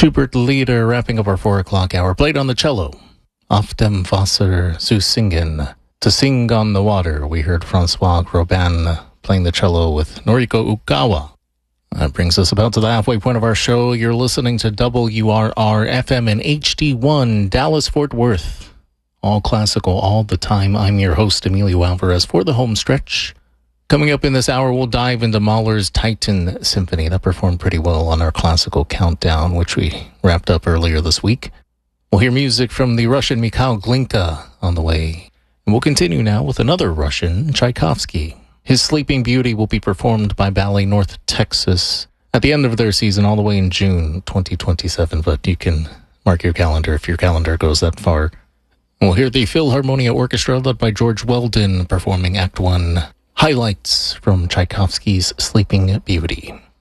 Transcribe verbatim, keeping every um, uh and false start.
Schubert Lieder wrapping up our four o'clock hour. Played on the cello. Auf dem Wasser zu singen. To Sing on the Water. We heard Francois Grobin playing the cello with Noriko Ukawa. That brings us about to the halfway point of our show. You're listening to W R R F M and H D one, Dallas-Fort Worth. All classical, all the time. I'm your host, Emilio Alvarez, for the home stretch. Coming up in this hour, we'll dive into Mahler's Titan Symphony. That performed pretty well on our classical countdown, which we wrapped up earlier this week. We'll hear music from the Russian Mikhail Glinka on the way. And we'll continue now with another Russian, Tchaikovsky. His Sleeping Beauty will be performed by Ballet North Texas at the end of their season, all the way in June twenty twenty-seven. But you can mark your calendar if your calendar goes that far. We'll hear the Philharmonia Orchestra, led by George Weldon, performing Act One. Highlights from Tchaikovsky's Sleeping Beauty.